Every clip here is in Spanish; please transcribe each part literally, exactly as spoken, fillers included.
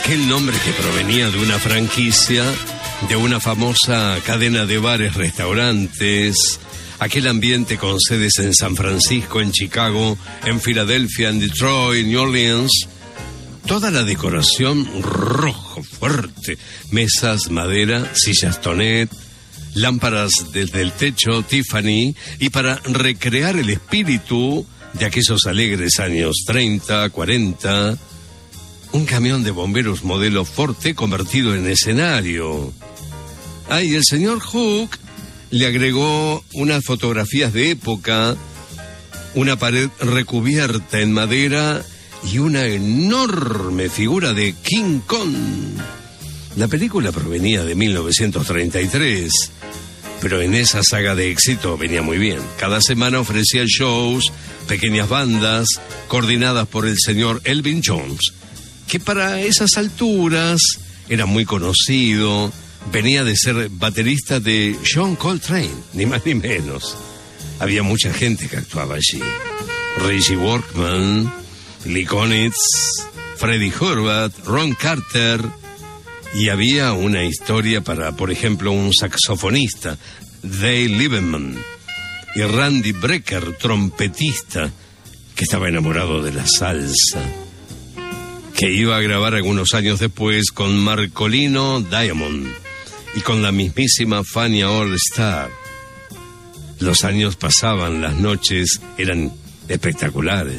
Aquel nombre que provenía de una franquicia, de una famosa cadena de bares, restaurantes, aquel ambiente con sedes en San Francisco, en Chicago, en Filadelfia, en Detroit, New Orleans. Toda la decoración rojo, fuerte, mesas, madera, sillas Tonet, lámparas desde el techo, Tiffany, y para recrear el espíritu de aquellos alegres años treinta, cuarenta, un camión de bomberos modelo Forte convertido en escenario. Ah, y el señor Hook le agregó unas fotografías de época, una pared recubierta en madera y una enorme figura de King Kong. La película provenía de mil novecientos treinta y tres, pero en esa saga de éxito venía muy bien. Cada semana ofrecía shows, pequeñas bandas, coordinadas por el señor Elvin Jones, que para esas alturas era muy conocido. Venía de ser baterista de John Coltrane, ni más ni menos. Había mucha gente que actuaba allí. Reggie Workman, Lee Konitz, Freddie Hurbat, Ron Carter. Y había una historia para, por ejemplo, un saxofonista, Dave Lieberman, y Randy Brecker, trompetista, que estaba enamorado de la salsa, que iba a grabar algunos años después con Marcolino Diamond y con la mismísima Fania All Star. Los años pasaban, las noches eran espectaculares.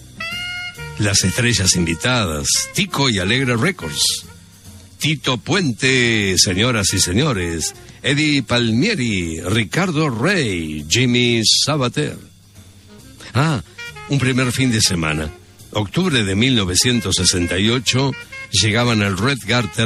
Las estrellas invitadas, Tico y Alegre Records, Tito Puente, señoras y señores, Eddie Palmieri, Ricardo Rey, Jimmy Sabater. Ah, un primer fin de semana, octubre de mil novecientos sesenta y ocho, llegaban al Red Garter